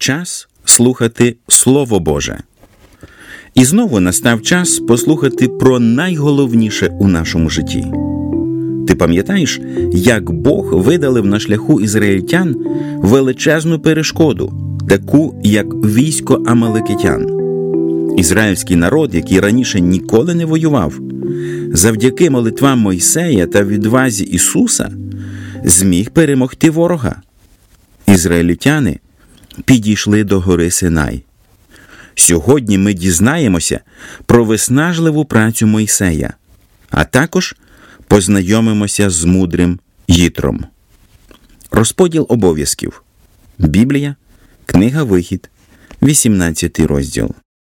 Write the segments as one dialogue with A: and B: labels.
A: час слухати Слово Боже. І знову настав час послухати про найголовніше у нашому житті. Ти пам'ятаєш, як Бог видалив на шляху ізраїльтян величезну перешкоду, таку як військо амалекитян? Ізраїльський народ, який раніше ніколи не воював, завдяки молитвам Мойсея та відвазі Ісуса зміг перемогти ворога. Ізраїльтяни підійшли до гори Синай. Сьогодні ми дізнаємося про виснажливу працю Мойсея, а також познайомимося з мудрим Єтром. Розподіл обов'язків. Біблія, книга Вихід, 18 розділ.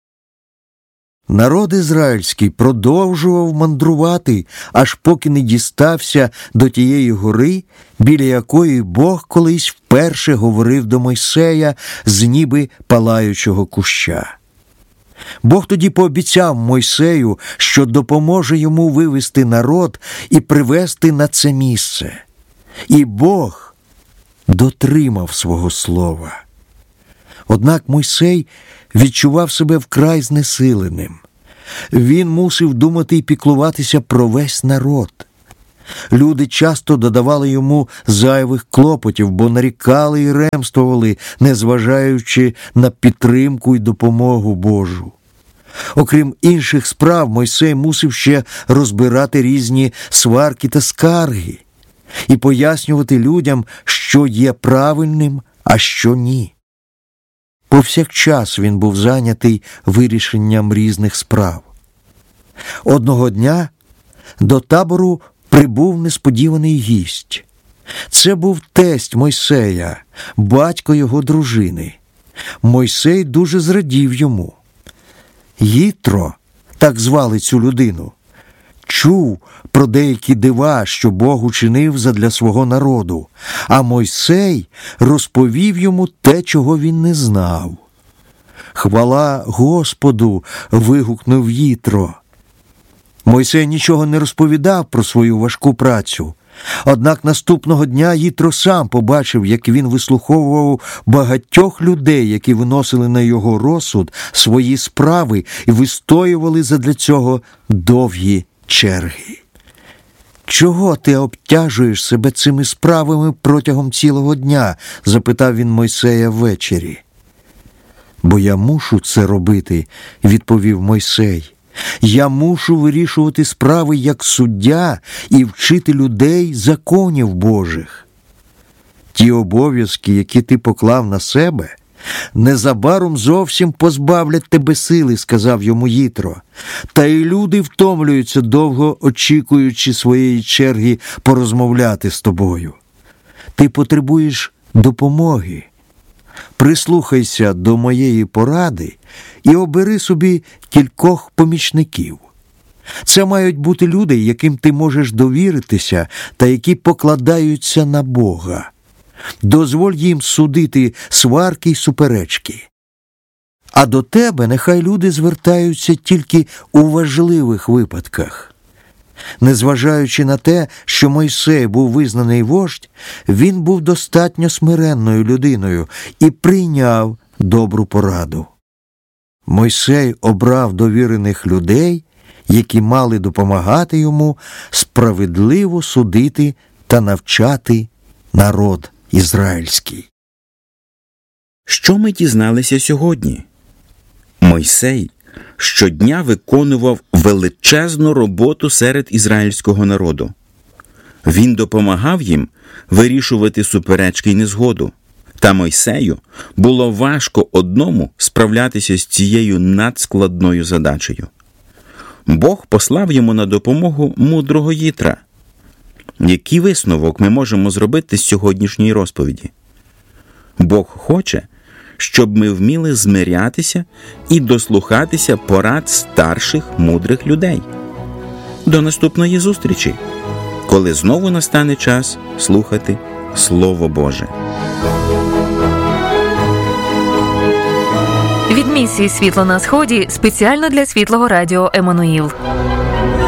B: Народ ізраїльський продовжував мандрувати, аж поки не дістався до тієї гори, біля якої Бог колись вперше говорив до Мойсея з ніби палаючого куща. Бог тоді пообіцяв Мойсею, що допоможе йому вивести народ і привести на це місце. І Бог дотримав свого слова. Однак Мойсей відчував себе вкрай знесиленим. Він мусив думати і піклуватися про весь народ. Люди часто додавали йому зайвих клопотів, бо нарікали і ремствували, незважаючи на підтримку і допомогу Божу. Окрім інших справ, Мойсей мусив ще розбирати різні сварки та скарги і пояснювати людям, що є правильним, а що ні. Повсякчас він був зайнятий вирішенням різних справ. Одного дня до табору прибув несподіваний гість. Це був тесть Мойсея, батько його дружини. Мойсей дуже зрадів йому. Єтро, так звали цю людину, чув про деякі дива, що Бог учинив задля свого народу, а Мойсей розповів йому те, чого він не знав. «Хвала Господу!» – вигукнув Єтро. Мойсей нічого не розповідав про свою важку працю. Однак наступного дня Єтро сам побачив, як він вислуховував багатьох людей, які виносили на його розсуд свої справи і вистоювали задля цього довгі черги. «Чого ти обтяжуєш себе цими справами протягом цілого дня?» – запитав він Мойсея ввечері. «Бо я мушу це робити», – відповів Мойсей. «Я мушу вирішувати справи як суддя і вчити людей законів Божих. Ті обов'язки, які ти поклав на себе, незабаром зовсім позбавлять тебе сили», – сказав йому Єтро. «Та й люди втомлюються, довго очікуючи своєї черги порозмовляти з тобою. Ти потребуєш допомоги. Прислухайся до моєї поради і обери собі кількох помічників. Це мають бути люди, яким ти можеш довіритися та які покладаються на Бога. Дозволь їм судити сварки й суперечки. А до тебе нехай люди звертаються тільки у важливих випадках». Незважаючи на те, що Мойсей був визнаний вождь, він був достатньо смиренною людиною і прийняв добру пораду. Мойсей обрав довірених людей, які мали допомагати йому справедливо судити та навчати народ ізраїльський.
A: Що ми дізналися сьогодні? Мойсей щодня виконував величезну роботу серед ізраїльського народу. Він допомагав їм вирішувати суперечки й незгоду. Та Мойсею було важко одному справлятися з цією надскладною задачею. Бог послав йому на допомогу мудрого Єтра. Який висновок ми можемо зробити з сьогоднішньої розповіді? Бог хоче, щоб ми вміли змирятися і дослухатися порад старших мудрих людей. До наступної зустрічі, коли знову настане час слухати Слово Боже.
C: Від місії «Світло на Сході» спеціально для Світлого Радіо Еммануїл.